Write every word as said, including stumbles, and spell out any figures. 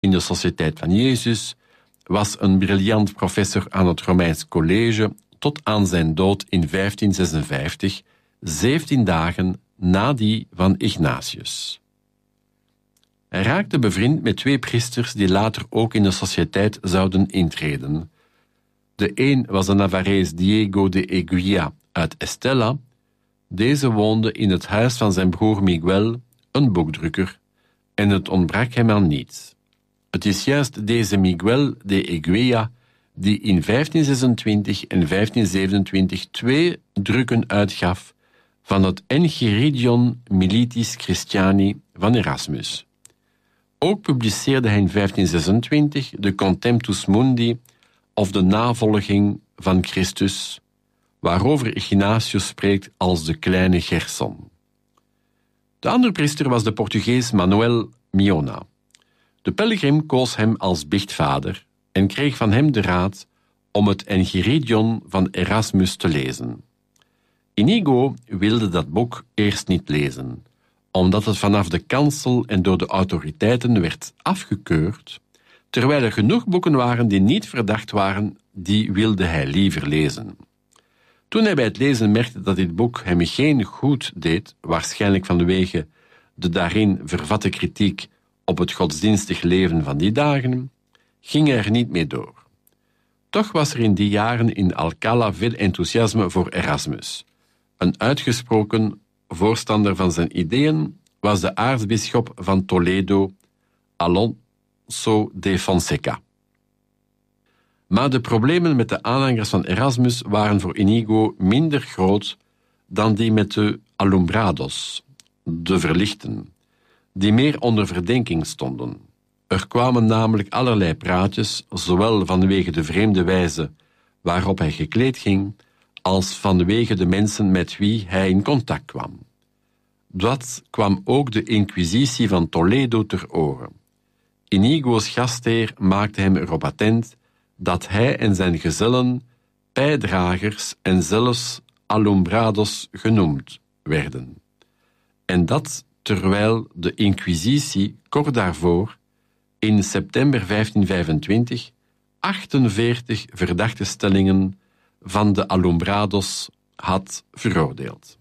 in de Sociëteit van Jezus, was een briljant professor aan het Romeins College tot aan zijn dood in vijftien zesenvijftig, zeventien dagen na die van Ignatius. Hij raakte bevriend met twee priesters die later ook in de Sociëteit zouden intreden. De een was de Navarrese Diego de Eguia uit Estella. Deze woonde in het huis van zijn broer Miguel, een boekdrukker, en het ontbrak hem aan niets. Het is juist deze Miguel de Eguia die in vijftien zesentwintig en vijftien zevenentwintig twee drukken uitgaf van het Enchiridion Militis Christiani van Erasmus. Ook publiceerde hij in vijftien zesentwintig de Contemptus Mundi, of de navolging van Christus, waarover Ignatius spreekt als de kleine Gerson. De andere priester was de Portugees Manuel Miona. De pelgrim koos hem als biechtvader en kreeg van hem de raad om het Enchiridion van Erasmus te lezen. Inigo wilde dat boek eerst niet lezen, omdat het vanaf de kansel en door de autoriteiten werd afgekeurd, terwijl er genoeg boeken waren die niet verdacht waren, die wilde hij liever lezen. Toen hij bij het lezen merkte dat dit boek hem geen goed deed, waarschijnlijk vanwege de daarin vervatte kritiek op het godsdienstig leven van die dagen, ging hij er niet mee door. Toch was er in die jaren in Alcala veel enthousiasme voor Erasmus. Een uitgesproken voorstander van zijn ideeën was de aartsbisschop van Toledo, Alonso de Fonseca. Maar de problemen met de aanhangers van Erasmus waren voor Inigo minder groot dan die met de alumbrados, de verlichten, die meer onder verdenking stonden. Er kwamen namelijk allerlei praatjes, zowel vanwege de vreemde wijze waarop hij gekleed ging, als vanwege de mensen met wie hij in contact kwam. Dat kwam ook de inquisitie van Toledo ter oren. Inigo's gastheer maakte hem erop attent dat hij en zijn gezellen pijdragers en zelfs alumbrados genoemd werden. En dat terwijl de inquisitie kort daarvoor, in september vijftien vijfentwintig, achtenveertig verdachte stellingen van de alumbrados had veroordeeld.